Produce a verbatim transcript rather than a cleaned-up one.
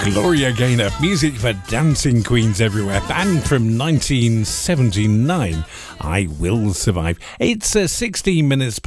Gloria Gaynor, music for dancing queens everywhere, and from nineteen seventy-nine, I Will Survive. It's uh, sixteen minutes